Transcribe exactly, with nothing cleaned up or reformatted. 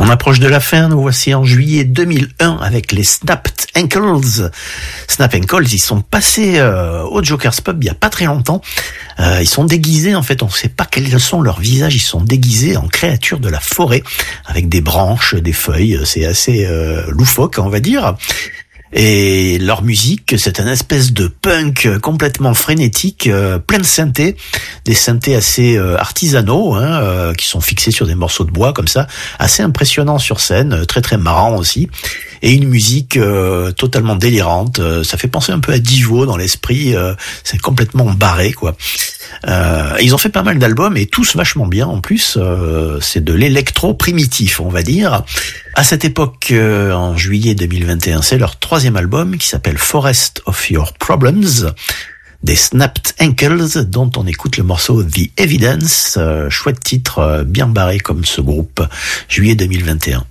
approche de la fin, nous voici en juillet deux mille un avec les Snapped Ankles. Snap Ankles, ils sont passés euh, au Joker's Pub il y a pas très longtemps. Euh, ils sont déguisés, en fait, on ne sait pas quels sont leurs visages, ils sont déguisés en créatures de la forêt, avec des branches, des feuilles, c'est assez euh, loufoque, on va dire. Et leur musique, c'est un espèce de punk complètement frénétique, euh, plein de synthés, des synthés assez euh, artisanaux, hein, euh, qui sont fixés sur des morceaux de bois comme ça, assez impressionnants sur scène, très très marrant aussi, et une musique euh, totalement délirante. Euh, ça fait penser un peu à Divo dans l'esprit, euh, c'est complètement barré quoi. Euh, ils ont fait pas mal d'albums et tous vachement bien en plus. Euh, c'est de l'électro primitif, on va dire. À cette époque, euh, en juillet deux mille vingt et un, c'est leur troisième album qui s'appelle Forest of Your Problems, des Snapped Ankles, dont on écoute le morceau The Evidence. Euh, chouette titre, euh, bien barré comme ce groupe. Juillet deux mille vingt et un.